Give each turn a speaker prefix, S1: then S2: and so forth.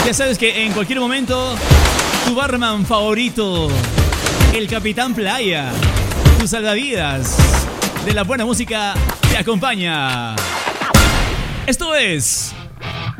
S1: Ya sabes que en cualquier momento tu barman favorito, el Capitán Playa, tu salvavidas de la buena música, te acompaña. Esto es